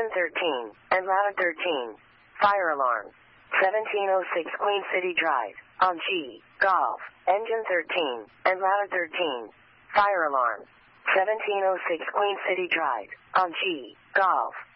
Engine 13, and router 13. Fire alarm. 1706 Queen City Drive, on G, Golf. Engine 13, and router 13. Fire alarm. 1706 Queen City Drive, on G, Golf.